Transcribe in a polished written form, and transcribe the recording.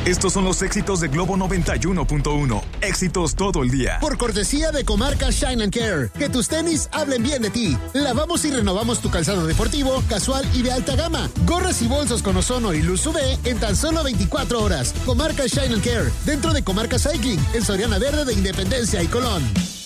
Estos son los éxitos de Globo 91.1. Éxitos todo el día. Por cortesía de Comarca Shine and Care. Que tus tenis hablen bien de ti. Lavamos y renovamos tu calzado deportivo, casual y de alta gama. Gorras y bolsos con ozono y luz UV en tan solo 24 horas. Comarca Shine and Care. Dentro de Comarca Cycling, en Soriana Verde de Independencia y Colón.